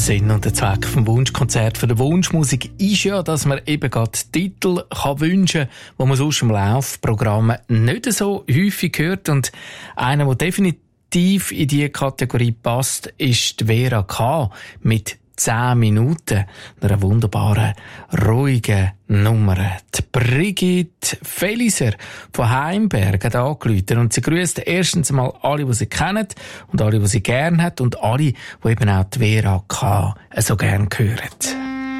Sinn und der Zweck vom Wunschkonzert von der Wunschmusik ist ja, dass man eben gerade Titel kann wünschen kann, die man sonst im Laufprogramm nicht so häufig hört. Und einer, der definitiv in diese Kategorie passt, ist die Vera K. mit 10 Minuten, einer wunderbaren, ruhigen Nummer. Die Brigitte Feliser von Heimberg hat angerufen und sie grüßt erstens mal alle, die sie kennen und alle, die sie gerne hat und alle, die eben auch die Vera K. so gerne hören.